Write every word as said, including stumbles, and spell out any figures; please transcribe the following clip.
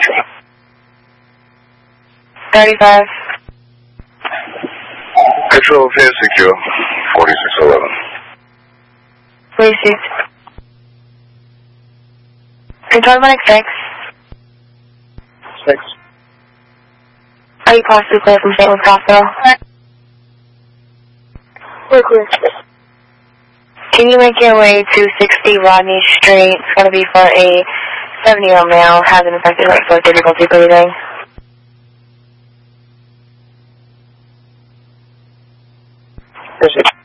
thirty-five. Control ten secure. forty-six eleven. forty-six. Control one six. Six. Are you possibly clear from Saint Louis Hospital? We're clear. Can you make your way to sixty Rodney Street? It's going to be for a seventy-year-old male, has an infected right foot, difficulty breathing. Yes, sir.